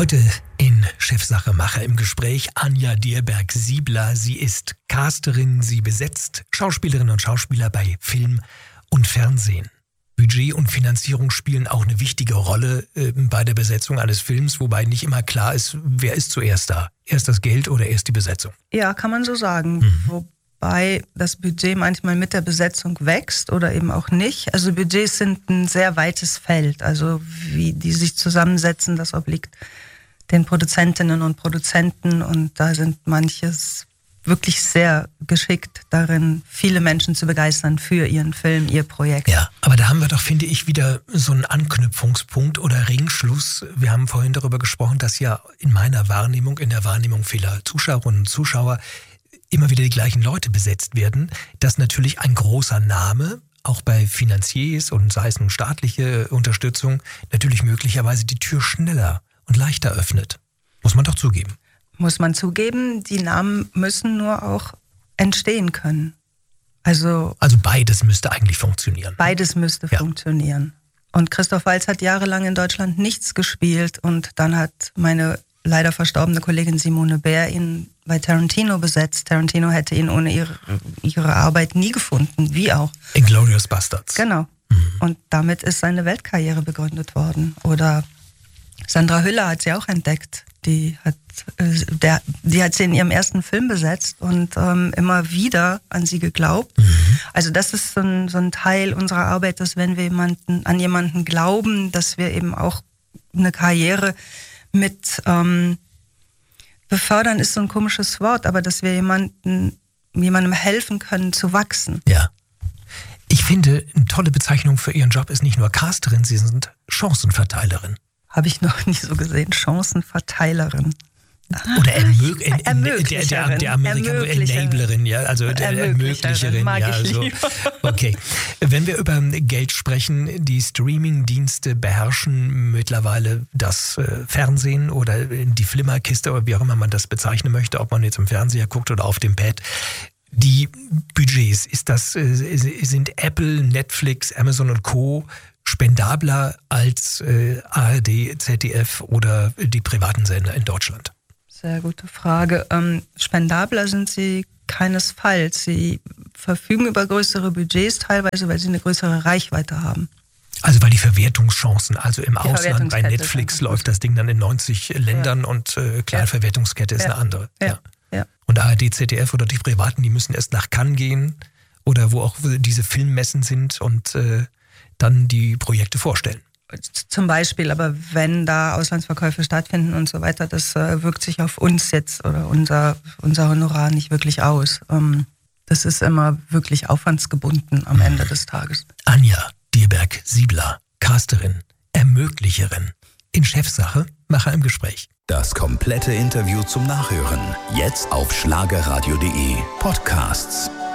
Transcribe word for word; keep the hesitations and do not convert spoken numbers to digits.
Heute in Chefsache Macher im Gespräch Anja Dierberg-Siebler. Sie ist Casterin, sie besetzt Schauspielerinnen und Schauspieler bei Film und Fernsehen. Budget und Finanzierung spielen auch eine wichtige Rolle äh, bei der Besetzung eines Films, wobei nicht immer klar ist, wer ist zuerst da. Erst das Geld oder erst die Besetzung? Ja, kann man so sagen. Mhm. Wobei das Budget manchmal mit der Besetzung wächst oder eben auch nicht. Also Budgets sind ein sehr weites Feld. Also wie die sich zusammensetzen, das obliegt den Produzentinnen und Produzenten. Und da sind manches wirklich sehr geschickt darin, viele Menschen zu begeistern für ihren Film, ihr Projekt. Ja, aber da haben wir doch, finde ich, wieder so einen Anknüpfungspunkt oder Ringschluss. Wir haben vorhin darüber gesprochen, dass ja in meiner Wahrnehmung, in der Wahrnehmung vieler Zuschauerinnen und Zuschauer immer wieder die gleichen Leute besetzt werden, dass natürlich ein großer Name, auch bei Finanziers und sei es nun staatliche Unterstützung, natürlich möglicherweise die Tür schneller und leichter öffnet. Muss man doch zugeben. Muss man zugeben, die Namen müssen nur auch entstehen können. Also, also beides müsste eigentlich funktionieren. Beides müsste ja. funktionieren. Und Christoph Waltz hat jahrelang in Deutschland nichts gespielt und dann hat meine leider verstorbene Kollegin Simone Bär ihn bei Tarantino besetzt. Tarantino hätte ihn ohne ihre, ihre Arbeit nie gefunden, wie auch. Inglourious Basterds. Genau. Mhm. Und damit ist seine Weltkarriere begründet worden. Oder Sandra Hüller hat sie auch entdeckt. Die hat, äh, der, die hat sie in ihrem ersten Film besetzt und ähm, immer wieder an sie geglaubt. Mhm. Also das ist so ein, so ein Teil unserer Arbeit, dass wenn wir jemanden, an jemanden glauben, dass wir eben auch eine Karriere mit ähm, befördern ist so ein komisches Wort, aber dass wir jemanden, jemandem helfen können zu wachsen. Ja. Ich finde, eine tolle Bezeichnung für Ihren Job ist nicht nur Casterin, Sie sind Chancenverteilerin. Habe ich noch nicht so gesehen. Chancenverteilerin. Oder Ermög der, der, der Amerikaner Enablerin, ja, also der Ermöglicherin. Mag ja, ich so. Okay. Wenn wir über Geld sprechen, die Streaming-Dienste beherrschen mittlerweile das äh, Fernsehen oder die Flimmerkiste oder wie auch immer man das bezeichnen möchte, ob man jetzt im Fernseher guckt oder auf dem Pad. Die Budgets, ist das, äh, sind Apple, Netflix, Amazon und Co. spendabler als äh, A R D, Z D F oder die privaten Sender in Deutschland? Sehr gute Frage. Ähm, spendabler sind sie keinesfalls. Sie verfügen über größere Budgets teilweise, weil sie eine größere Reichweite haben. Also weil die Verwertungschancen, also im die Ausland bei Netflix läuft das Ding dann in neunzig Ländern ja. und äh, klar, ja. Verwertungskette ist ja. eine andere. Ja. Ja. Ja. Und A R D, Z D F oder die Privaten, die müssen erst nach Cannes gehen oder wo auch diese Filmmessen sind und äh, dann die Projekte vorstellen. Zum Beispiel, aber wenn da Auslandsverkäufe stattfinden und so weiter, das äh, wirkt sich auf uns jetzt oder unser, unser Honorar nicht wirklich aus. Ähm, das ist immer wirklich aufwandsgebunden am Ende des Tages. Anja Dierberg-Siebler, Casterin, Ermöglicherin. In Chefsache, Macher im Gespräch. Das komplette Interview zum Nachhören. Jetzt auf schlagerradio punkt de Podcasts.